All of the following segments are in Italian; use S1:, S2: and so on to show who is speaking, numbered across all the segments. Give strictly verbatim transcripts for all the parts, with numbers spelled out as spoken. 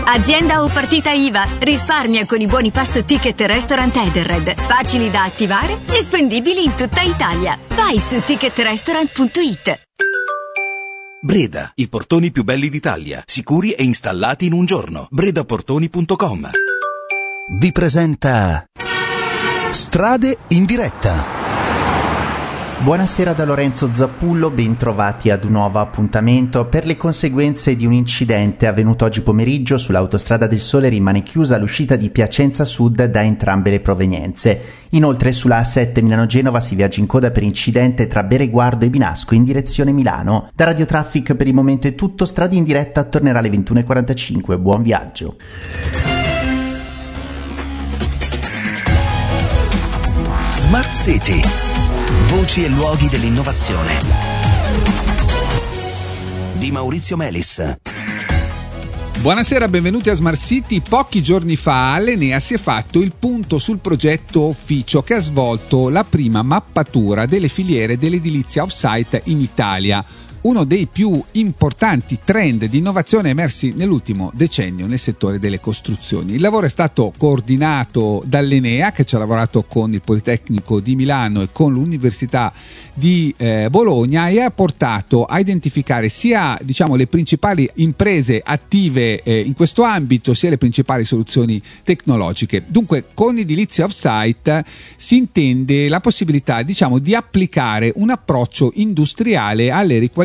S1: Azienda o partita I V A, risparmia con i buoni pasto ticket restaurant Edenred, facili da attivare e spendibili in tutta Italia. Vai su ticket restaurant punto it.
S2: Breda, i portoni più belli d'Italia, sicuri e installati in un giorno. breda portoni punto com
S3: vi presenta Strade in diretta.
S4: Buonasera da Lorenzo Zappullo, bentrovati ad un nuovo appuntamento. Per le conseguenze di un incidente avvenuto oggi pomeriggio sull'autostrada del Sole rimane chiusa l'uscita di Piacenza Sud da entrambe le provenienze. Inoltre sulla A sette Milano-Genova si viaggia in coda per incidente tra Bereguardo e Binasco in direzione Milano. Da Radio Traffic per il momento è tutto, Strade in diretta tornerà alle ventuno e quarantacinque. Buon viaggio.
S3: Smart City. Voci e luoghi dell'innovazione di Maurizio Melis.
S5: Buonasera, benvenuti a Smart City. Pochi giorni fa all'Enea si è fatto il punto sul progetto Officio, che ha svolto la prima mappatura delle filiere dell'edilizia off-site in Italia, uno dei più importanti trend di innovazione emersi nell'ultimo decennio nel settore delle costruzioni. Il lavoro è stato coordinato dall'Enea, che ci ha lavorato con il Politecnico di Milano e con l'Università di eh, Bologna, e ha portato a identificare sia diciamo le principali imprese attive eh, in questo ambito, sia le principali soluzioni tecnologiche. Dunque, con edilizia off-site si intende la possibilità diciamo di applicare un approccio industriale alle riqualificazioni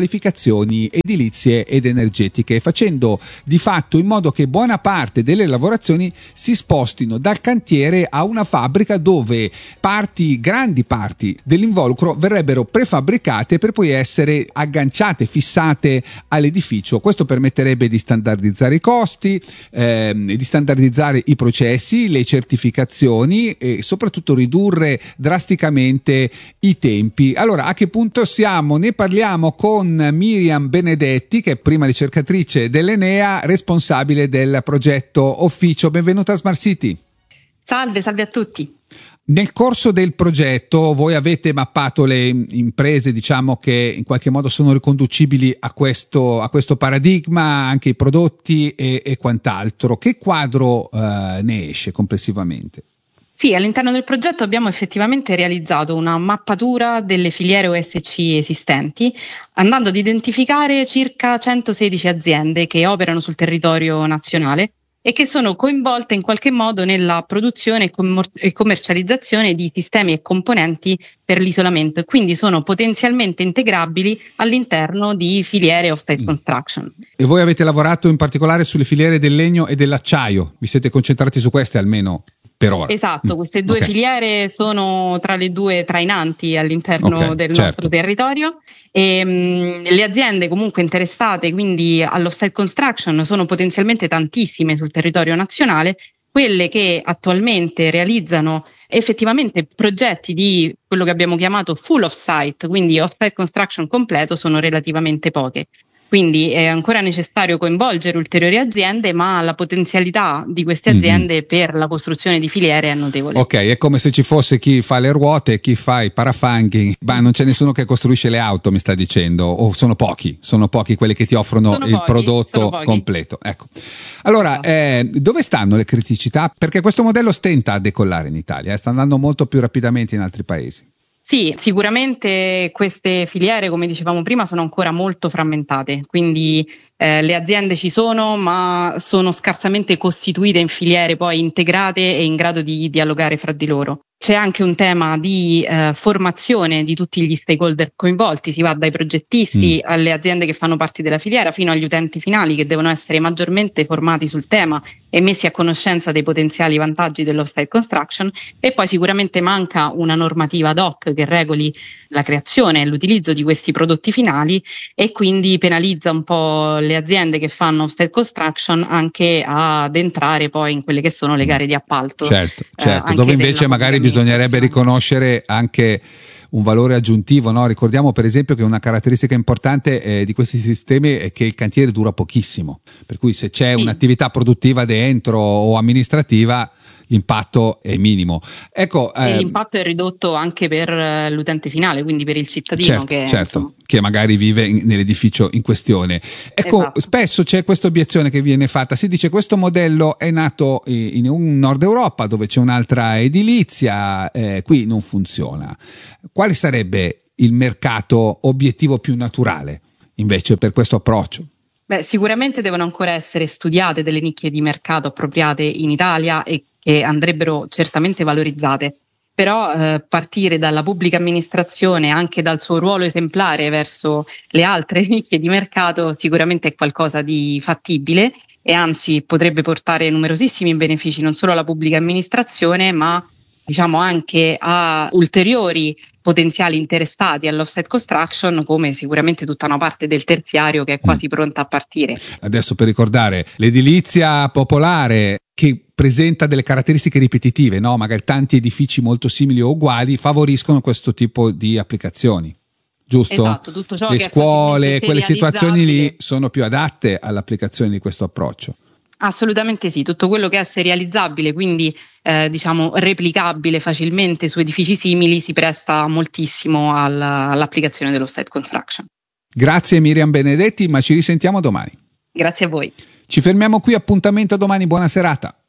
S5: edilizie ed energetiche, facendo di fatto in modo che buona parte delle lavorazioni si spostino dal cantiere a una fabbrica, dove parti, grandi parti dell'involucro verrebbero prefabbricate per poi essere agganciate, fissate all'edificio. Questo permetterebbe di standardizzare i costi, ehm, di standardizzare i processi, le certificazioni e soprattutto ridurre drasticamente i tempi. Allora, a che punto siamo? Ne parliamo con Miriam Benedetti, che è prima ricercatrice dell'Enea, responsabile del progetto Officio. Benvenuta a Smart City.
S6: Salve, salve a tutti.
S5: Nel corso del progetto voi avete mappato le imprese, diciamo, che in qualche modo sono riconducibili a questo, a questo paradigma, anche i prodotti e, e quant'altro. Che quadro eh, ne esce complessivamente?
S6: Sì, all'interno del progetto abbiamo effettivamente realizzato una mappatura delle filiere O S C esistenti, andando ad identificare circa centosedici aziende che operano sul territorio nazionale e che sono coinvolte in qualche modo nella produzione e, commor- e commercializzazione di sistemi e componenti per l'isolamento, e quindi sono potenzialmente integrabili all'interno di filiere off-site mm. construction.
S5: E voi avete lavorato in particolare sulle filiere del legno e dell'acciaio, vi siete concentrati su queste almeno per ora?
S6: Esatto, queste due okay. filiere sono tra le due trainanti all'interno okay, del
S5: certo.
S6: nostro territorio, e mh, le aziende comunque interessate quindi all'off-site construction sono potenzialmente tantissime sul territorio nazionale. Quelle che attualmente realizzano effettivamente progetti di quello che abbiamo chiamato full off-site, quindi off-site construction completo, sono relativamente poche. Quindi è ancora necessario coinvolgere ulteriori aziende, ma la potenzialità di queste aziende mm-hmm. per la costruzione di filiere è notevole.
S5: Ok, è come se ci fosse chi fa le ruote e chi fa i parafanghi, ma non c'è nessuno che costruisce le auto, mi sta dicendo, o sono pochi, sono pochi quelli che ti offrono sono il pochi, prodotto completo. Ecco. Allora, eh, dove stanno le criticità? Perché questo modello stenta a decollare in Italia, eh, sta andando molto più rapidamente in altri paesi.
S6: Sì, sicuramente queste filiere, come dicevamo prima, sono ancora molto frammentate, quindi eh, le aziende ci sono, ma sono scarsamente costituite in filiere poi integrate e in grado di dialogare fra di loro. C'è anche un tema di eh, formazione di tutti gli stakeholder coinvolti, si va dai progettisti mm. alle aziende che fanno parte della filiera fino agli utenti finali, che devono essere maggiormente formati sul tema e messi a conoscenza dei potenziali vantaggi dell'off-site construction. E poi sicuramente manca una normativa ad hoc che regoli la creazione e l'utilizzo di questi prodotti finali, e quindi penalizza un po' le aziende che fanno off-site construction anche ad entrare poi in quelle che sono le gare di appalto.
S5: Certo, certo. Eh, dove invece magari bisognerebbe riconoscere anche un valore aggiuntivo, no? Ricordiamo per esempio che una caratteristica importante eh, di questi sistemi è che il cantiere dura pochissimo, per cui se c'è sì. un'attività produttiva dentro o amministrativa l'impatto è minimo. Ecco,
S6: e eh, l'impatto è ridotto anche per l'utente finale, quindi per il cittadino
S5: certo,
S6: che,
S5: certo,
S6: insomma...
S5: che magari vive in, nell'edificio in questione. Ecco, esatto. Spesso c'è questa obiezione che viene fatta, si dice questo modello è nato in un Nord Europa dove c'è un'altra edilizia, eh, qui non funziona. Quale sarebbe il mercato obiettivo più naturale invece per questo approccio?
S6: Beh, sicuramente devono ancora essere studiate delle nicchie di mercato appropriate in Italia e che andrebbero certamente valorizzate, però eh, partire dalla pubblica amministrazione, anche dal suo ruolo esemplare verso le altre nicchie di mercato, sicuramente è qualcosa di fattibile e anzi potrebbe portare numerosissimi benefici non solo alla pubblica amministrazione, ma diciamo anche a ulteriori potenziali interessati all'offset construction, come sicuramente tutta una parte del terziario che è quasi pronta a partire.
S5: Adesso per ricordare, l'edilizia popolare che presenta delle caratteristiche ripetitive, no? Magari tanti edifici molto simili o uguali favoriscono questo tipo di applicazioni, giusto?
S6: Esatto, tutto ciò
S5: Le
S6: che
S5: scuole,
S6: è
S5: quelle situazioni lì sono più adatte all'applicazione di questo approccio.
S6: Assolutamente sì, tutto quello che è serializzabile, quindi eh, diciamo replicabile facilmente su edifici simili si presta moltissimo al, all'applicazione dell'offset construction.
S5: Grazie Miriam Benedetti, ma ci risentiamo domani.
S6: Grazie a voi.
S5: Ci fermiamo qui, appuntamento domani, buona serata.